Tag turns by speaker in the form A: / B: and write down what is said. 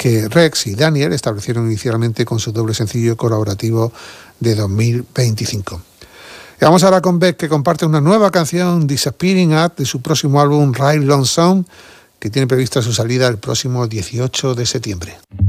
A: que Rex y Daniel establecieron inicialmente con su doble sencillo colaborativo de 2025. Y vamos ahora con Beck, que comparte una nueva canción, Disappearing At, de su próximo álbum Ride Lonesome, que tiene prevista su salida el próximo 18 de septiembre.